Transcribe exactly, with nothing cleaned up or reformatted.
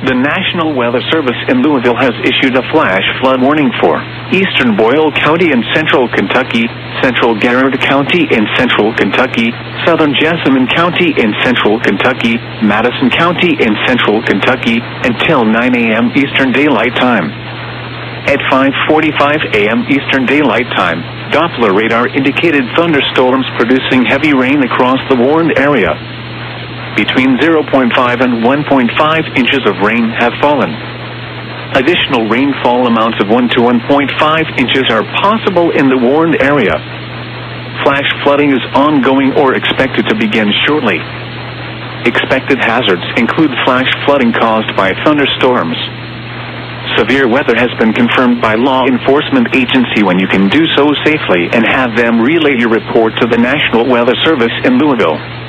The National Weather Service in Louisville has issued a flash flood warning for eastern Boyle County in central Kentucky, central Garrard County in central Kentucky, southern Jessamine County in central Kentucky, Madison County in central Kentucky, until nine a m Eastern Daylight Time. At five forty-five a m Eastern Daylight Time, Doppler radar indicated thunderstorms producing heavy rain across the warned area. Between zero point five and one point five inches of rain have fallen. Additional rainfall amounts of one to one point five inches are possible in the warned area. Flash flooding is ongoing or expected to begin shortly. Expected hazards include flash flooding caused by thunderstorms. Severe weather has been confirmed by law enforcement agency when you can do so safely and have them relay your report to the National Weather Service in Louisville.